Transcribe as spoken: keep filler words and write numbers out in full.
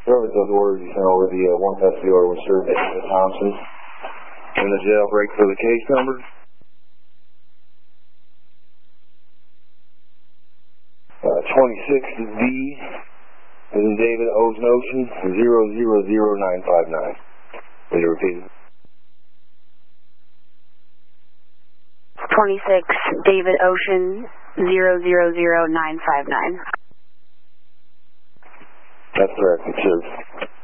Whoever those orders you sent over, the uh, one custody order was served to Thompson. And the jailbreak for the case number. Uh, twenty-six V is in David O's Notion, zero zero zero nine five nine. Will you repeat it? twenty-six David Ocean, zero zero zero nine five nine. That's correct, it's served.